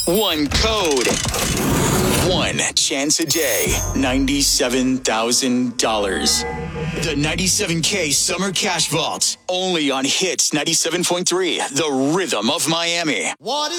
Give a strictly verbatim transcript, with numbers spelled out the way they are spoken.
One code. One chance a day. ninety-seven thousand dollars. The ninety-seven K Summer Cash Vault. Only on Hits ninety-seven point three. The Rhythm of Miami. What is